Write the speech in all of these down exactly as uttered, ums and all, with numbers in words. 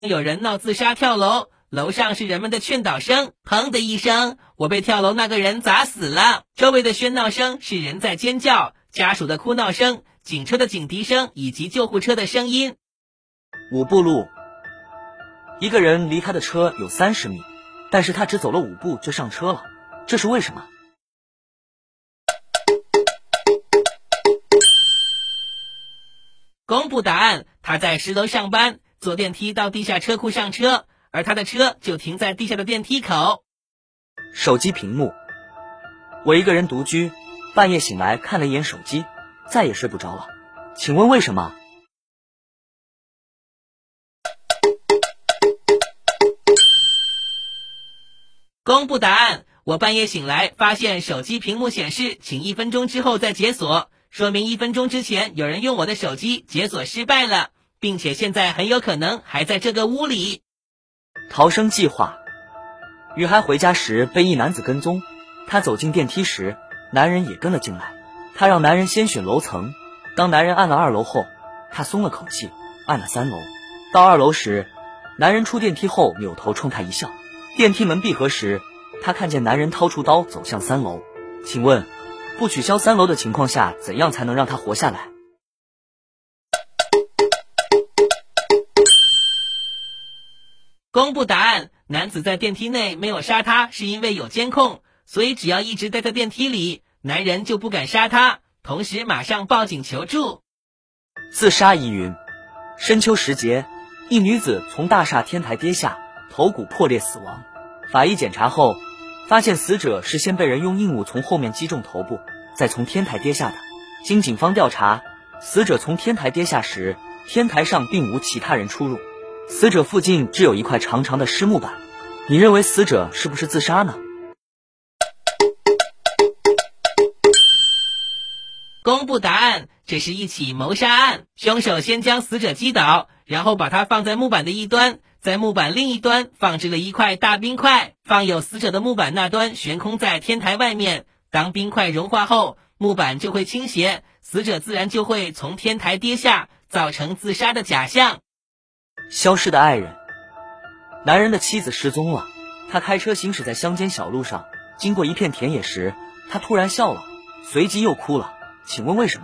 有人闹自杀跳楼，楼上是人们的劝导声，砰的一声，我被跳楼那个人砸死了。周围的喧闹声是人在尖叫，家属的哭闹声，警车的警笛声以及救护车的声音。 五步路，一个人离他的车有三十米，但是他只走了五步就上车了，这是为什么？ 公布答案，他在十楼上班，坐电梯到地下车库上车，而他的车就停在地下的电梯口。 手机屏幕，我一个人独居，半夜醒来看了一眼手机，再也睡不着了，请问为什么？ 公布答案，我半夜醒来发现手机屏幕显示请一分钟之后再解锁，说明一分钟之前有人用我的手机解锁失败了，并且现在很有可能还在这个屋里。 逃生计划，女孩回家时被一男子跟踪，她走进电梯时，男人也跟了进来，她让男人先选楼层，当男人按了二楼后，她松了口气，按了三楼。到二楼时，男人出电梯后扭头冲她一笑，电梯门闭合时，她看见男人掏出刀走向三楼。请问不取消三楼的情况下，怎样才能让他活下来？ 公布答案，男子在电梯内没有杀他，是因为有监控，所以只要一直待在电梯里，男人就不敢杀他，同时马上报警求助。 自杀疑云，深秋时节，一女子从大厦天台跌下，头骨破裂死亡。法医检查后发现死者是先被人用硬物从后面击中头部，再从天台跌下的。经警方调查，死者从天台跌下时，天台上并无其他人出入，死者附近只有一块长长的湿木板。你认为死者是不是自杀呢？ 公布答案，这是一起谋杀案，凶手先将死者击倒，然后把他放在木板的一端，在木板另一端放置了一块大冰块，放有死者的木板那端悬空在天台外面，当冰块融化后，木板就会倾斜，死者自然就会从天台跌下，造成自杀的假象。 消失的爱人，男人的妻子失踪了，他开车行驶在乡间小路上，经过一片田野时，他突然笑了，随即又哭了，请问为什么？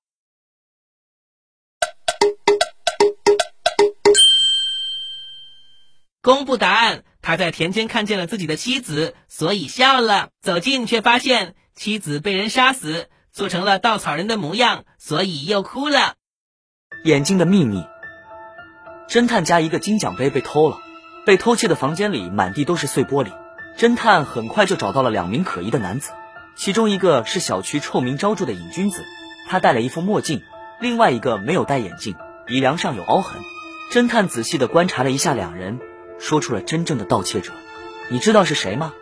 公布答案，他在田间看见了自己的妻子，所以笑了，走近却发现妻子被人杀死，做成了稻草人的模样，所以又哭了。 眼睛的秘密，侦探家一个金奖杯被偷了，被偷窃的房间里满地都是碎玻璃，侦探很快就找到了两名可疑的男子，其中一个是小区臭名昭著的瘾君子，他戴了一副墨镜，另外一个没有戴眼镜，鼻梁上有凹痕。侦探仔细地观察了一下两人，说出了真正的盗窃者，你知道是谁吗？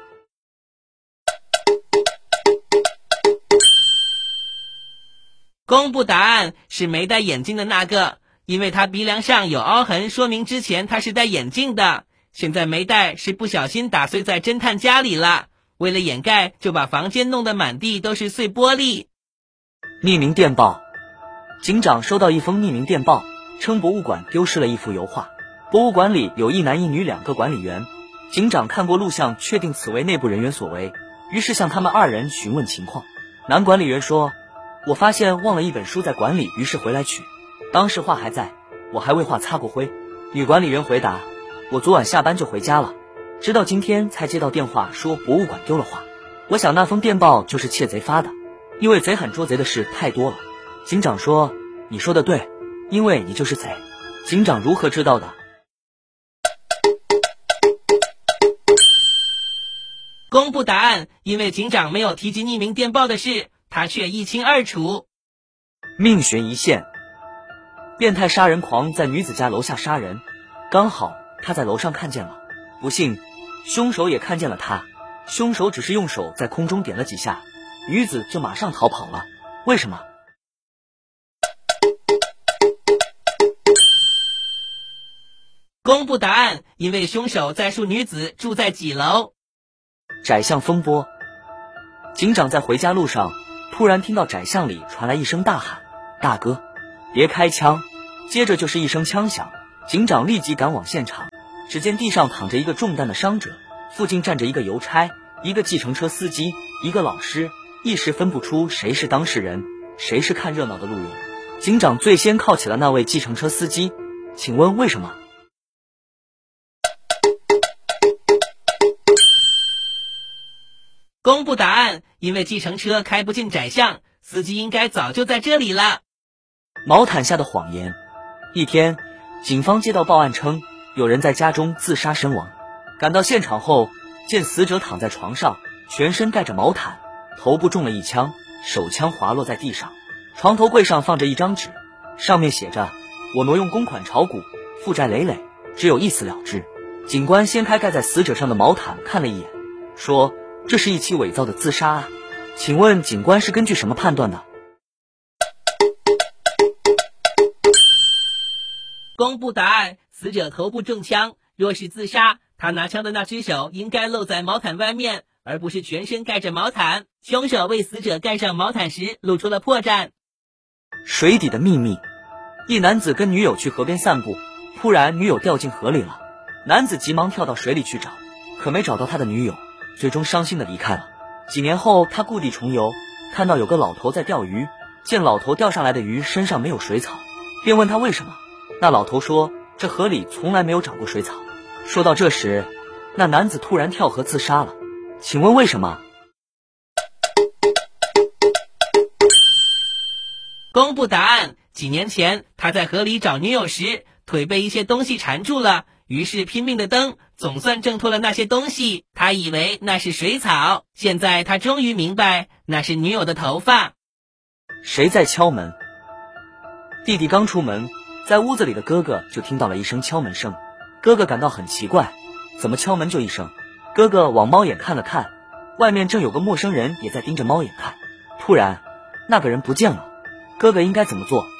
公布答案，是没戴眼镜的那个，因为他鼻梁上有凹痕，说明之前他是戴眼镜的，现在没戴是不小心打碎在侦探家里了，为了掩盖就把房间弄得满地都是碎玻璃。 匿名电报，警长收到一封匿名电报，称博物馆丢失了一幅油画，博物馆里有一男一女两个管理员，警长看过录像，确定此为内部人员所为，于是向他们二人询问情况。男管理员说，我发现忘了一本书在馆里，于是回来取，当时画还在，我还为画擦过灰。女管理员回答，我昨晚下班就回家了，直到今天才接到电话说博物馆丢了画，我想那封电报就是窃贼发的，因为贼喊捉贼的事太多了。警长说，你说的对，因为你就是贼。警长如何知道的？ 公布答案，因为警长没有提及匿名电报的事，他却一清二楚。 命悬一线，变态杀人狂在女子家楼下杀人，刚好他在楼上看见了，不幸凶手也看见了他，凶手只是用手在空中点了几下，女子就马上逃跑了，为什么？ 公布答案，因为凶手在述女子住在几楼。 窄巷风波，警长在回家路上突然听到窄巷里传来一声大喊，大哥别开枪，接着就是一声枪响， 警长立即赶往现场，只见地上躺着一个中弹的伤者，附近站着一个邮差、一个计程车司机、一个老师，一时分不出谁是当事人，谁是看热闹的路人。警长最先铐起了那位计程车司机，请问为什么？ 公布答案，因为计程车开不进窄巷，司机应该早就在这里了。 毛毯下的谎言。一天，警方接到报案称有人在家中自杀身亡。赶到现场后，见死者躺在床上，全身盖着毛毯，头部中了一枪，手枪滑落在地上。床头柜上放着一张纸，上面写着：我挪用公款炒股，负债累累，只有一死了之。警官掀开盖在死者上的毛毯看了一眼，说这是一起伪造的自杀案。请问警官是根据什么判断的？ 公布答案，死者头部中枪，若是自杀，他拿枪的那只手应该露在毛毯外面，而不是全身盖着毛毯。凶手为死者盖上毛毯时露出了破绽。 水底的秘密。一男子跟女友去河边散步，突然女友掉进河里了，男子急忙跳到水里去找，可没找到他的女友，最终伤心的离开了。几年后，他故地重游，看到有个老头在钓鱼，见老头钓上来的鱼身上没有水草，便问他为什么。那老头说这河里从来没有长过水草。说到这时，那男子突然跳河自杀了，请问为什么？ 公布答案，几年前他在河里找女友时，腿被一些东西缠住了，于是拼命的蹬，总算挣脱了那些东西，他以为那是水草，现在他终于明白那是女友的头发。 谁在敲门？弟弟刚出门，在屋子里的哥哥就听到了一声敲门声，哥哥感到很奇怪，怎么敲门就一声？哥哥往猫眼看了看，外面正有个陌生人也在盯着猫眼看。突然，那个人不见了，哥哥应该怎么做？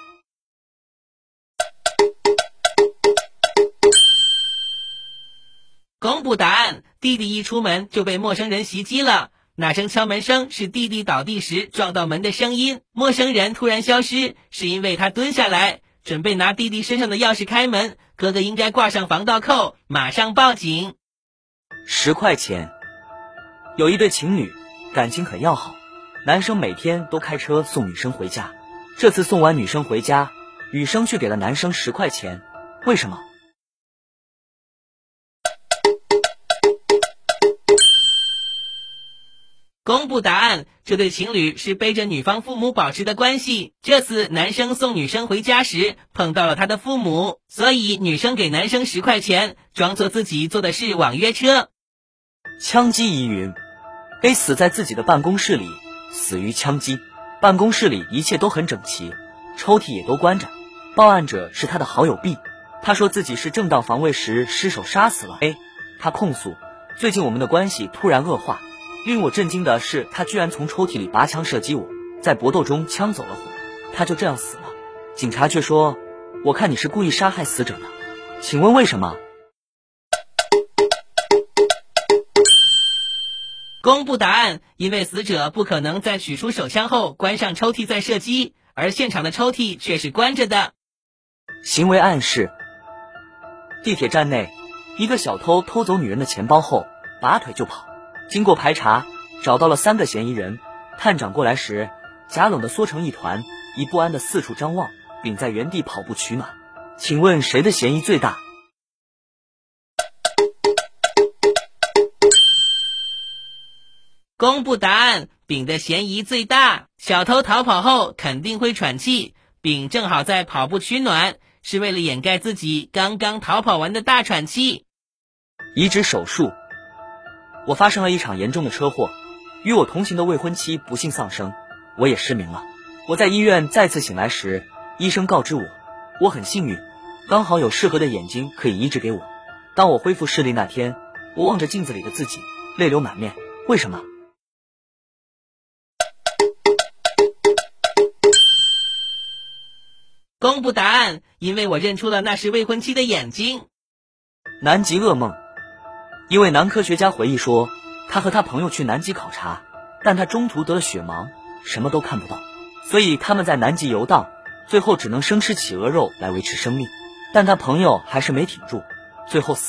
公布答案，弟弟一出门就被陌生人袭击了。那声敲门声是弟弟倒地时撞到门的声音，陌生人突然消失，是因为他蹲下来准备拿弟弟身上的钥匙开门，哥哥应该挂上防盗扣，马上报警。 十块钱。有一对情侣，感情很要好，男生每天都开车送女生回家，这次送完女生回家，女生却给了男生十块钱，为什么？ 公布答案，这对情侣是背着女方父母保持的关系，这次男生送女生回家时碰到了他的父母，所以女生给男生十块钱，装作自己坐的是网约车。 枪击疑云。 A 死在自己的办公室里，死于枪击。办公室里一切都很整齐，抽屉也都关着。报案者是他的好友 B， 他说自己是正当防卫时失手杀死了 A。他控诉，最近我们的关系突然恶化，令我震惊的是他居然从抽屉里拔枪射击我，在搏斗中枪走了火，他就这样死了。警察却说，我看你是故意杀害死者的，请问为什么？ 公布答案，因为死者不可能在取出手枪后关上抽屉再射击，而现场的抽屉却是关着的。 行为暗示。地铁站内，一个小偷偷走女人的钱包后拔腿就跑，经过排查找到了三个嫌疑人。探长过来时，假冷的缩成一团，以不安的四处张望，并在原地跑步取暖。请问谁的嫌疑最大？ 公布答案，丙的嫌疑最大。小偷逃跑后肯定会喘气，丙正好在跑步取暖，是为了掩盖自己刚刚逃跑完的大喘气。 移植手术。我发生了一场严重的车祸，与我同行的未婚妻不幸丧生，我也失明了。我在医院再次醒来时，医生告知我，我很幸运，刚好有适合的眼睛可以移植给我。当我恢复视力那天，我望着镜子里的自己，泪流满面。为什么？ 公布答案，因为我认出了那是未婚妻的眼睛。 南极噩梦。一位男科学家回忆说，他和他朋友去南极考察，但他中途得了血盲，什么都看不到，所以他们在南极游荡，最后只能生吃企鹅肉来维持生命。 但他朋友还是没挺住，最后死